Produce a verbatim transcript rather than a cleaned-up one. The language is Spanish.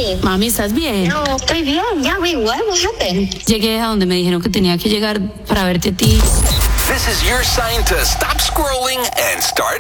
Mami. Mami, ¿estás bien? No, estoy bien. Yeah, wait, what? What happened? Llegué a donde me dijeron que tenía que llegar para verte a ti. This is your sign to stop scrolling and start